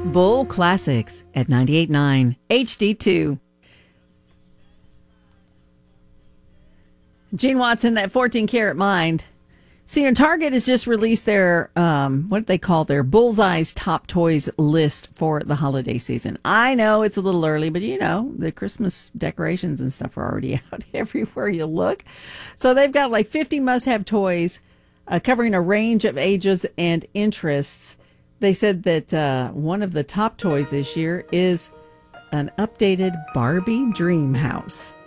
Bull Classics at 98.9 HD2. Gene Watson, that 14 Karat Mind. See, Target has just released their, what they call their Bullseye's Top Toys list for the holiday season. I know it's a little early, but the Christmas decorations and stuff are already out everywhere you look. So they've got like 50 must-have toys covering a range of ages and interests. They said that one of the top toys this year is an updated Barbie dream house.